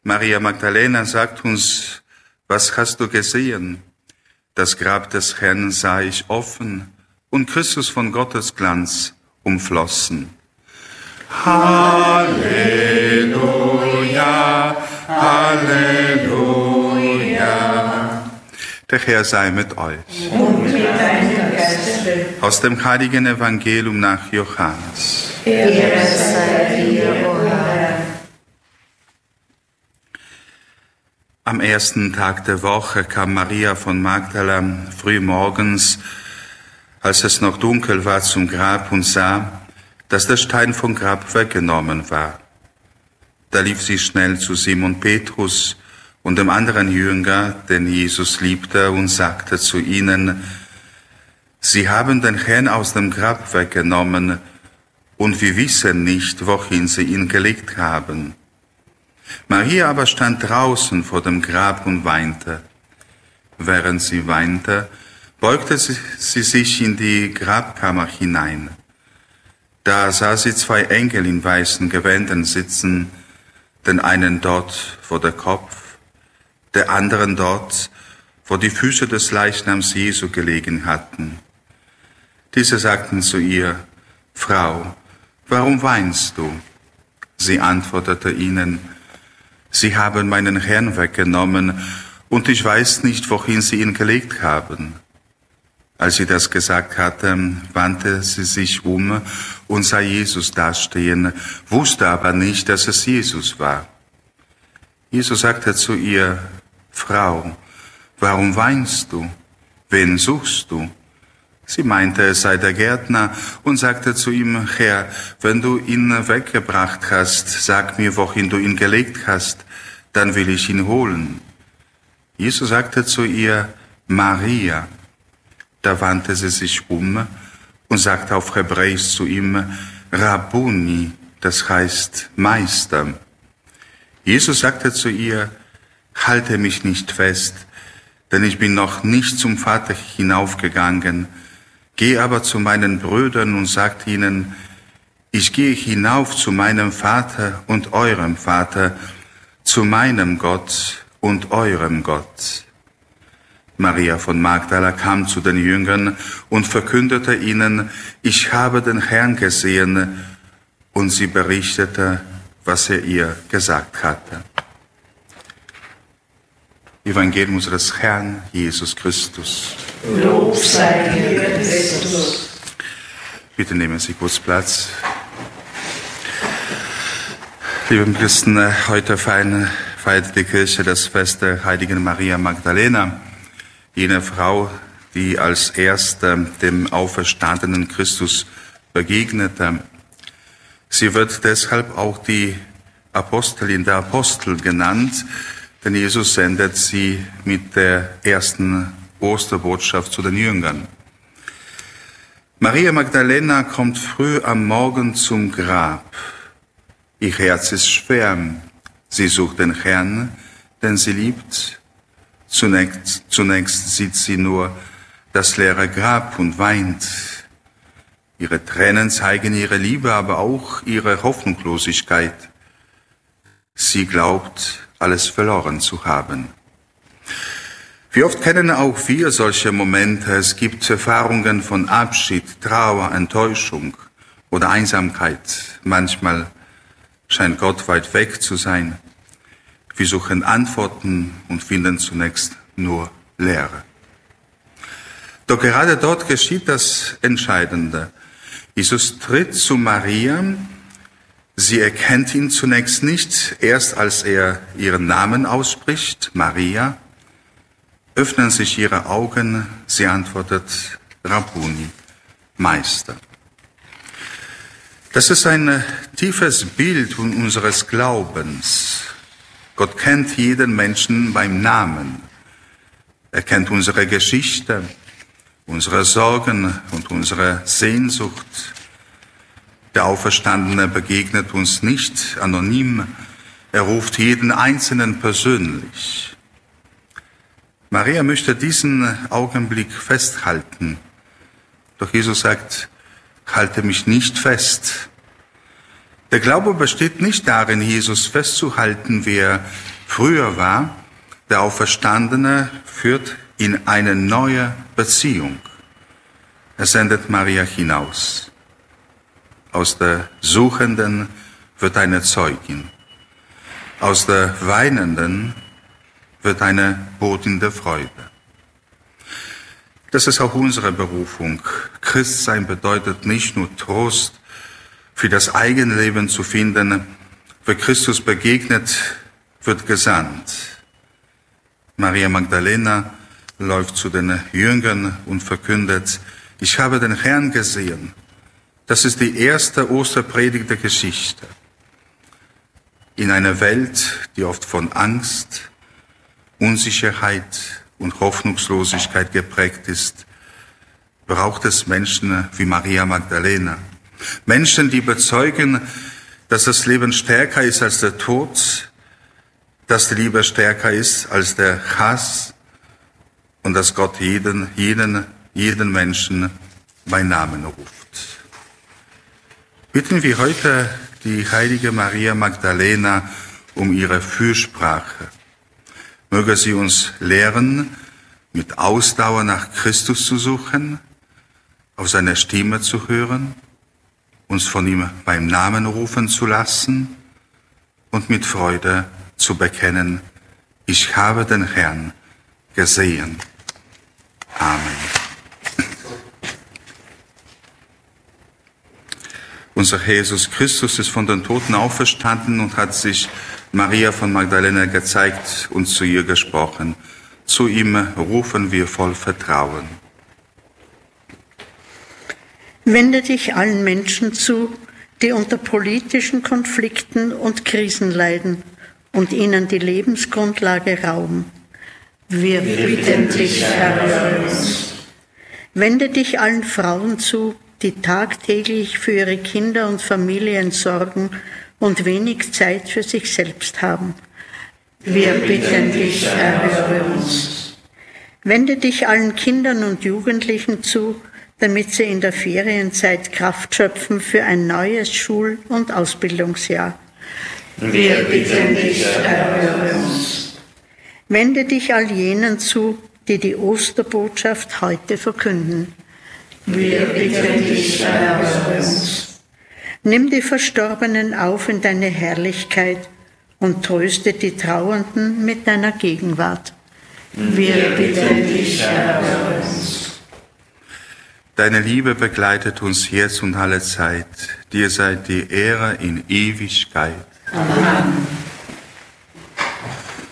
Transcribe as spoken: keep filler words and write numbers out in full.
Maria Magdalena sagt uns, was hast du gesehen? Das Grab des Herrn sah ich offen und Christus von Gottes Glanz umflossen. Halleluja, Halleluja. Der Herr sei mit euch. Und mit deinem Geiste. Aus dem heiligen Evangelium nach Johannes. Ehre sei dir, o Herr. Am ersten Tag der Woche kam Maria von Magdala früh morgens, als es noch dunkel war, zum Grab und sah, dass der Stein vom Grab weggenommen war. Da lief sie schnell zu Simon Petrus und dem anderen Jünger, den Jesus liebte, und sagte zu ihnen: Sie haben den Herrn aus dem Grab weggenommen, und wir wissen nicht, wohin sie ihn gelegt haben. Maria aber stand draußen vor dem Grab und weinte. Während sie weinte, beugte sie, sie sich in die Grabkammer hinein. Da sah sie zwei Engel in weißen Gewändern sitzen, den einen dort, wo der Kopf, der anderen dort, wo die Füße des Leichnams Jesu gelegen hatten. Diese sagten zu ihr: Frau, warum weinst du? Sie antwortete ihnen: Sie haben meinen Herrn weggenommen, und ich weiß nicht, wohin sie ihn gelegt haben. Als sie das gesagt hatte, wandte sie sich um und sah Jesus dastehen, wusste aber nicht, dass es Jesus war. Jesus sagte zu ihr: Frau, warum weinst du? Wen suchst du? Sie meinte, es sei der Gärtner, und sagte zu ihm: Herr, wenn du ihn weggebracht hast, sag mir, wohin du ihn gelegt hast, dann will ich ihn holen. Jesus sagte zu ihr: Maria. Da wandte sie sich um und sagte auf Hebräisch zu ihm: Rabbuni, das heißt Meister. Jesus sagte zu ihr: Halte mich nicht fest, denn ich bin noch nicht zum Vater hinaufgegangen. Geh aber zu meinen Brüdern und sagt ihnen: Ich gehe hinauf zu meinem Vater und eurem Vater, zu meinem Gott und eurem Gott. Maria von Magdala kam zu den Jüngern und verkündete ihnen: Ich habe den Herrn gesehen, und sie berichtete, was er ihr gesagt hatte. Evangelium unseres Herrn Jesus Christus. Lob sei dir, Christus. Bitte nehmen Sie kurz Platz. Liebe Christen, heute feiern, feiert die Kirche das Fest der heiligen Maria Magdalena, jene Frau, die als erste dem auferstandenen Christus begegnete. Sie wird deshalb auch die Apostelin der Apostel genannt, denn Jesus sendet sie mit der ersten Osterbotschaft zu den Jüngern. Maria Magdalena kommt früh am Morgen zum Grab. Ihr Herz ist schwer. Sie sucht den Herrn, den sie liebt. Zunächst, zunächst sieht sie nur das leere Grab und weint. Ihre Tränen zeigen ihre Liebe, aber auch ihre Hoffnungslosigkeit. Sie glaubt, alles verloren zu haben. Wie oft kennen auch wir solche Momente? Es gibt Erfahrungen von Abschied, Trauer, Enttäuschung oder Einsamkeit. Manchmal scheint Gott weit weg zu sein. Wir suchen Antworten und finden zunächst nur Leere. Doch gerade dort geschieht das Entscheidende. Jesus tritt zu Maria. Sie erkennt ihn zunächst nicht. Erst als er ihren Namen ausspricht, Maria, öffnen sich ihre Augen. Sie antwortet: Rabbuni, Meister. Das ist ein tiefes Bild unseres Glaubens. Gott kennt jeden Menschen beim Namen. Er kennt unsere Geschichte, unsere Sorgen und unsere Sehnsucht. Der Auferstandene begegnet uns nicht anonym. Er ruft jeden Einzelnen persönlich. Maria möchte diesen Augenblick festhalten. Doch Jesus sagt: Halte mich nicht fest. Der Glaube besteht nicht darin, Jesus festzuhalten, wie er früher war, der Auferstandene führt in eine neue Beziehung. Er sendet Maria hinaus. Aus der Suchenden wird eine Zeugin. Aus der Weinenden wird eine Botin der Freude. Das ist auch unsere Berufung. Christsein bedeutet nicht nur Trost für das eigene Leben zu finden. Wer Christus begegnet, wird gesandt. Maria Magdalena läuft zu den Jüngern und verkündet, ich habe den Herrn gesehen. Das ist die erste Osterpredigt der Geschichte. In einer Welt, die oft von Angst, Unsicherheit und Hoffnungslosigkeit geprägt ist, braucht es Menschen wie Maria Magdalena. Menschen, die bezeugen, dass das Leben stärker ist als der Tod, dass die Liebe stärker ist als der Hass und dass Gott jeden, jeden, jeden Menschen bei Namen ruft. Bitten wir heute die heilige Maria Magdalena um ihre Fürsprache. Möge sie uns lehren, mit Ausdauer nach Christus zu suchen, auf seine Stimme zu hören, uns von ihm beim Namen rufen zu lassen und mit Freude zu bekennen, ich habe den Herrn gesehen. Amen. Unser Herr Jesus Christus ist von den Toten auferstanden und hat sich Maria von Magdalena gezeigt und zu ihr gesprochen. Zu ihm rufen wir voll Vertrauen. Wende dich allen Menschen zu, die unter politischen Konflikten und Krisen leiden und ihnen die Lebensgrundlage rauben. Wir bitten dich, Herr, höre uns. Wende dich allen Frauen zu, die tagtäglich für ihre Kinder und Familien sorgen und wenig Zeit für sich selbst haben. Wir bitten dich, Herr, höre uns. Wende dich allen Kindern und Jugendlichen zu, damit sie in der Ferienzeit Kraft schöpfen für ein neues Schul- und Ausbildungsjahr. Wir bitten dich, Herr, höre uns. Wende dich all jenen zu, die die Osterbotschaft heute verkünden. Wir bitten dich, Herr, höre uns. Nimm die Verstorbenen auf in deine Herrlichkeit und tröste die Trauernden mit deiner Gegenwart. Wir bitten dich, Herr, höre uns. Deine Liebe begleitet uns jetzt und alle Zeit. Dir sei die Ehre in Ewigkeit. Amen.